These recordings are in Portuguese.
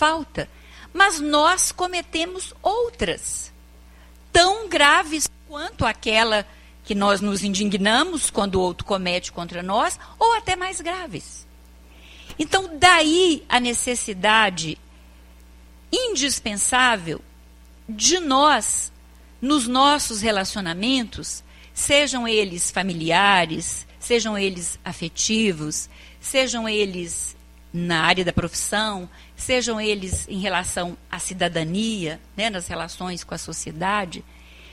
falta, mas nós cometemos outras, tão graves quanto aquela que nós nos indignamos quando o outro comete contra nós, ou até mais graves. Então, daí a necessidade indispensável de nós, nos nossos relacionamentos, sejam eles familiares, sejam eles afetivos, sejam eles na área da profissão, sejam eles em relação à cidadania, né, nas relações com a sociedade,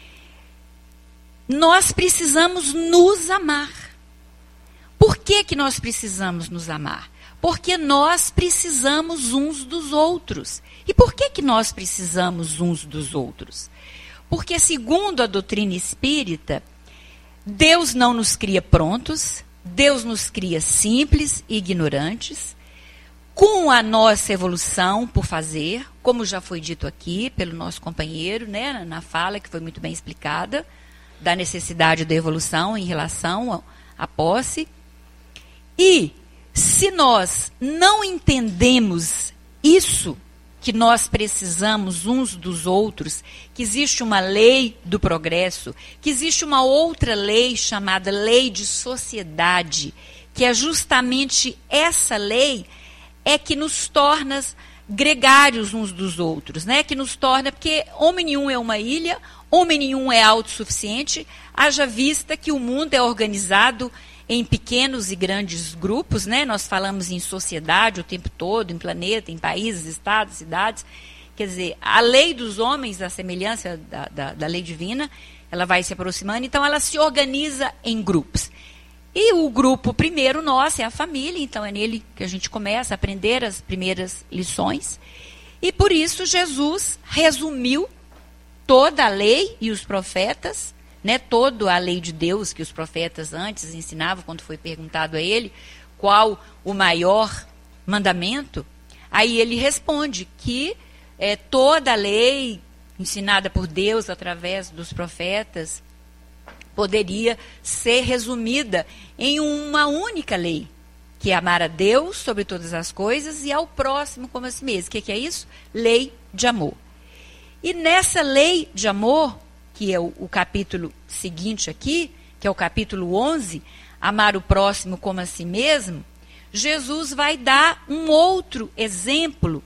nós precisamos nos amar. Por que que nós precisamos nos amar? Porque nós precisamos uns dos outros. E por que que nós precisamos uns dos outros? Porque, segundo a doutrina espírita, Deus não nos cria prontos, Deus nos cria simples e ignorantes, com a nossa evolução por fazer, como já foi dito aqui pelo nosso companheiro, né, na fala que foi muito bem explicada, da necessidade da evolução em relação à posse. E se nós não entendemos isso, que nós precisamos uns dos outros, que existe uma lei do progresso, que existe uma outra lei chamada lei de sociedade, que é justamente essa lei que nos torna gregários uns dos outros, né? Que nos torna, porque homem nenhum é uma ilha, homem nenhum é autossuficiente, haja vista que o mundo é organizado em pequenos e grandes grupos, né? Nós falamos em sociedade o tempo todo, em planeta, em países, estados, cidades. Quer dizer, a lei dos homens, a semelhança da lei divina, ela vai se aproximando, então ela se organiza em grupos. E o grupo primeiro nosso é a família, então é nele que a gente começa a aprender as primeiras lições. E por isso Jesus resumiu toda a lei e os profetas, né, toda a lei de Deus que os profetas antes ensinavam, quando foi perguntado a ele qual o maior mandamento, aí ele responde que toda a lei ensinada por Deus através dos profetas poderia ser resumida em uma única lei, que é amar a Deus sobre todas as coisas e ao próximo como a si mesmo. O que é isso? Lei de amor. E nessa lei de amor, que é o capítulo seguinte aqui, que é o capítulo 11, amar o próximo como a si mesmo, Jesus vai dar um outro exemplo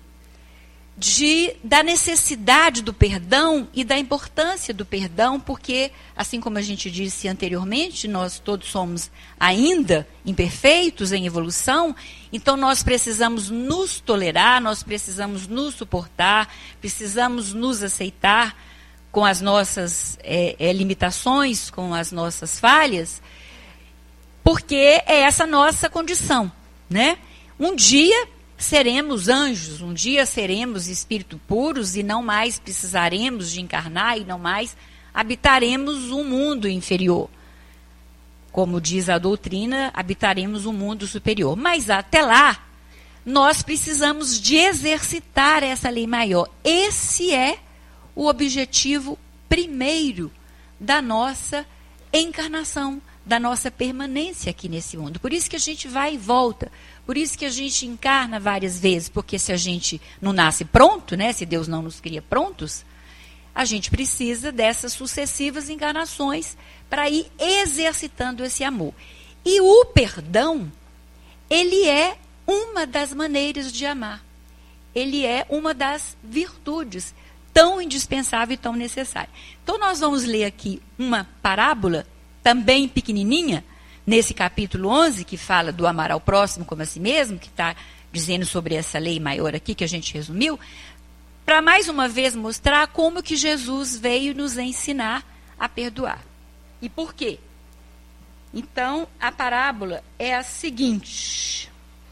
da necessidade do perdão e da importância do perdão, porque, assim como a gente disse anteriormente, nós todos somos ainda imperfeitos em evolução, então nós precisamos nos tolerar, nós precisamos nos suportar, precisamos nos aceitar com as nossas limitações, com as nossas falhas, porque é essa nossa condição, né? Um dia seremos anjos, um dia seremos espíritos puros e não mais precisaremos de encarnar e não mais habitaremos um mundo inferior. Como diz a doutrina, habitaremos um mundo superior. Mas até lá, nós precisamos de exercitar essa lei maior. Esse é o objetivo primeiro da nossa encarnação, da nossa permanência aqui nesse mundo. Por isso que a gente vai e volta, por isso que a gente encarna várias vezes, porque se a gente não nasce pronto, né, se Deus não nos cria prontos, a gente precisa dessas sucessivas encarnações para ir exercitando esse amor. E o perdão, ele é uma das maneiras de amar. Ele é uma das virtudes tão indispensável e tão necessária. Então, nós vamos ler aqui uma parábola, também pequenininha, nesse capítulo 11, que fala do amar ao próximo como a si mesmo, que está dizendo sobre essa lei maior aqui, que a gente resumiu, para mais uma vez mostrar como que Jesus veio nos ensinar a perdoar. E por quê? Então, a parábola é a seguinte: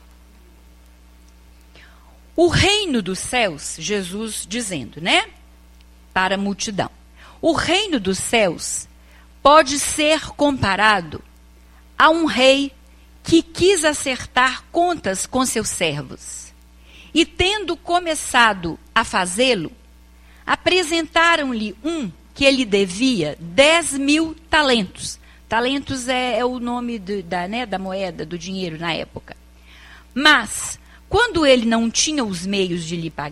o reino dos céus, Jesus dizendo, né, para a multidão, o reino dos céus pode ser comparado a um rei que quis acertar contas com seus servos. E tendo começado a fazê-lo, apresentaram-lhe um que ele devia 10.000 talentos. Talentos é o nome da moeda, do dinheiro na época. Mas, quando ele não tinha os meios de lhe pagar,